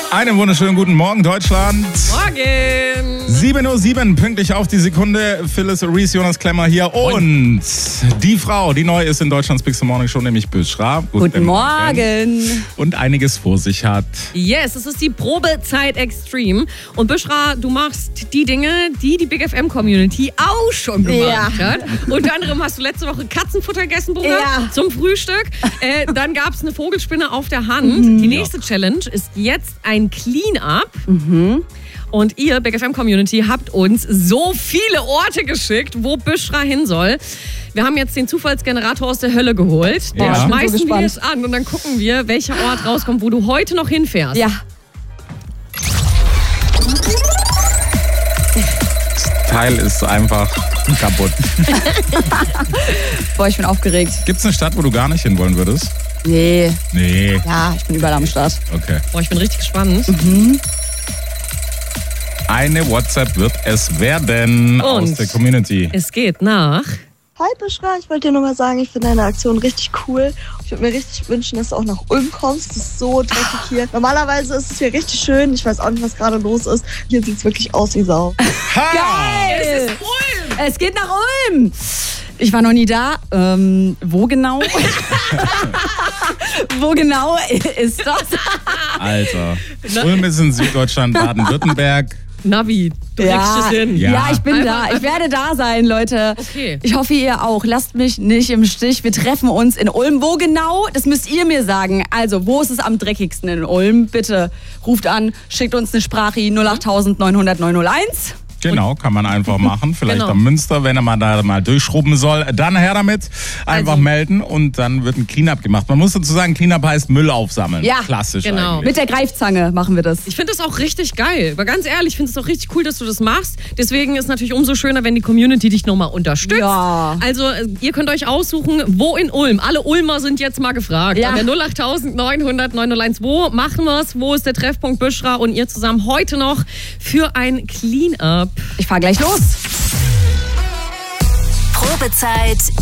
Einen wunderschönen guten Morgen, Deutschland. Morgen. 7:07 Uhr, pünktlich auf die Sekunde. Phyllis, Reese, Jonas Klemmer hier. Und die Frau, die neu ist in Deutschlands Big Morning Show, nämlich Büschra. Guten Morgen. Und einiges vor sich hat. Yes, es ist die Probezeit Extreme. Und Büschra, du machst die Dinge, die die Big FM Community auch schon gemacht hat. Unter anderem hast du letzte Woche Katzenfutter gegessen, Bruder, zum Frühstück. Dann gab es eine Vogelspinne auf der Hand. Die nächste Challenge ist jetzt ein Clean-Up. Und ihr, Big FM Community, habt uns so viele Orte geschickt, wo Büschra hin soll. Wir haben jetzt den Zufallsgenerator aus der Hölle geholt. Den schmeißen wir jetzt an und dann gucken wir, welcher Ort rauskommt, wo du heute noch hinfährst. Ja. Das Teil ist einfach kaputt. Boah, ich bin aufgeregt. Gibt es eine Stadt, wo du gar nicht hin wollen würdest? Nee. Nee. Ja, ich bin überall am Start. Okay. Boah, ich bin richtig gespannt. Eine WhatsApp wird es werden aus der Community. Es geht nach... Hi Büschra, ich wollte dir nur mal sagen, ich finde deine Aktion richtig cool. Ich würde mir richtig wünschen, dass du auch nach Ulm kommst. Das ist so dreckig hier. Normalerweise ist es hier richtig schön. Ich weiß auch nicht, was gerade los ist. Hier sieht es wirklich aus wie Sau. Geil! Es ist Ulm! Es geht nach Ulm! Ich war noch nie da. Wo genau? Wo genau ist das? Alter. Ulm ist in Süddeutschland, Baden-Württemberg. Navi, du kriegst es hin. Ja, ich bin da. Ich werde da sein, Leute. Okay. Ich hoffe, ihr auch. Lasst mich nicht im Stich. Wir treffen uns in Ulm. Wo genau? Das müsst ihr mir sagen. Also, wo ist es am dreckigsten in Ulm? Bitte ruft an, schickt uns eine Sprache 08000 900 901. Genau, kann man einfach machen. Vielleicht Genau. am Münster, wenn er mal da mal durchschrubben soll. Dann her damit. Einfach melden und dann wird ein Cleanup gemacht. Man muss dazu sagen, Cleanup heißt Müll aufsammeln. Ja, klassisch genau. eigentlich. Mit der Greifzange machen wir das. Ich finde das auch richtig geil. Aber ganz ehrlich, ich finde es auch richtig cool, dass du das machst. Deswegen ist es natürlich umso schöner, wenn die Community dich nochmal unterstützt. Ja. Also ihr könnt euch aussuchen, wo in Ulm. Alle Ulmer sind jetzt mal gefragt. Ja. An der 08000 900 901. Wo machen wir es? Wo ist der Treffpunkt Büschra und ihr zusammen heute noch für ein Clean-Up? Ich fahr gleich los. Probezeit